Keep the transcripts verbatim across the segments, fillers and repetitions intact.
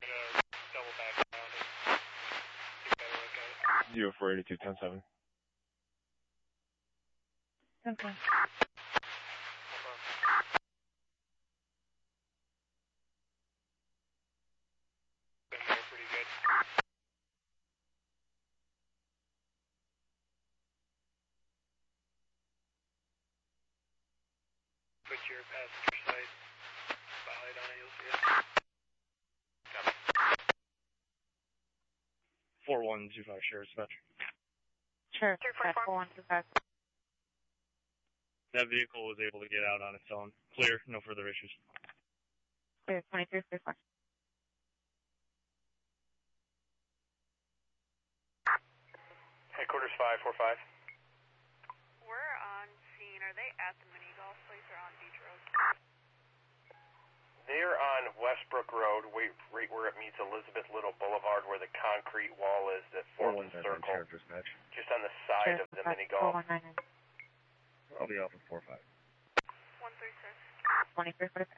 gonna double back down and take a better look at it. Zero four eighty two ten seven. Okay. Been there pretty good. Put your passenger side spotlight on it, you'll see it. Copy. Four one two five share dispatch. Sure. four one two five. That vehicle was able to get out on its own. Clear, no further issues. Clear, twenty-three thirty-four. Headquarters five four five. We're on scene. Are they at the mini golf place or on Beach Road? They're on Westbrook Road, right, right where it meets Elizabeth Little Boulevard, where the concrete wall is that forms a circle. Just on the side Sure, of the mini golf. four one nine nine. I'll be off at four five. one three six. twenty-three forty-five.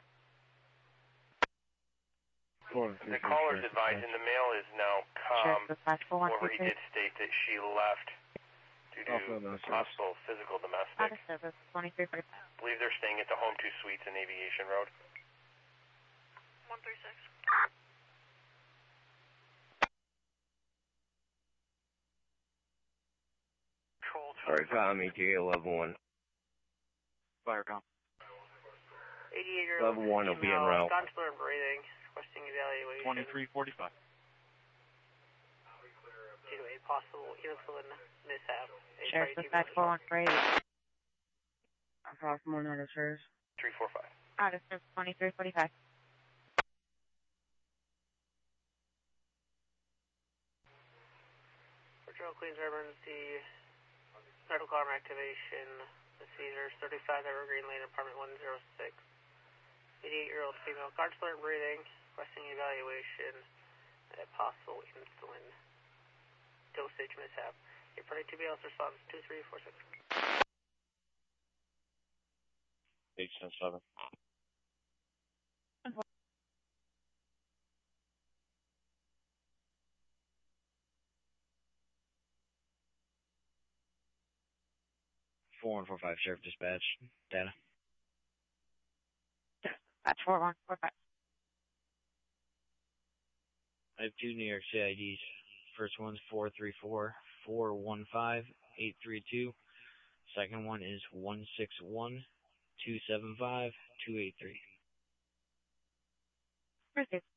The caller's advising the male is now calm. Sure, five four one However, three he three. did state that she left due to Oh, no, no, possible physical Out domestic. of service, twenty-three forty-five. I believe they're staying at the Home Two Suites in Aviation Road. one three six. Control Alright, Tommy, J eleven one. Firecom. eighty-eight-year-old Level one will be en female, route. consular and breathing, requesting evaluation twenty-three forty-five. due to a possible insulin mishap. A Sheriff party to be dispatch four one understood. four eight. Across one out of service. three four five. Out of service, twenty-three forty-five. Patrol Queens emergency medical arm activation. The Caesars, thirty-five Evergreen Lane, apartment one oh six. eighty-eight-year-old female, consular and breathing, requesting evaluation at a possible insulin dosage mishap. A party to be else response two three four six. H ten seven. Four one four five Sheriff Dispatch. Data. Dispatch four one four five. I have two New York C I Ds. First one's four three four four one five eight three two. Second one is one six one two seven five two eight three. Perfect.